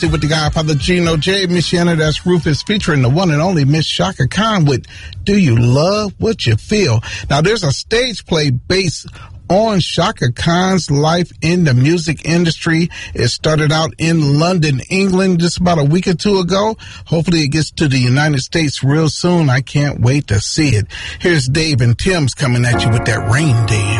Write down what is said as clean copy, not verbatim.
With the Godfather Gino J, Miss Shanna, that's Rufus, featuring the one and only Miss Shaka Khan with Do You Love What You Feel? Now, there's a stage play based on Shaka Khan's life in the music industry. It started out in London, England, just about a week or two ago. Hopefully it gets to the United States real soon. I can't wait to see it. Here's Dave and Tim's coming at you with that Rain Dance.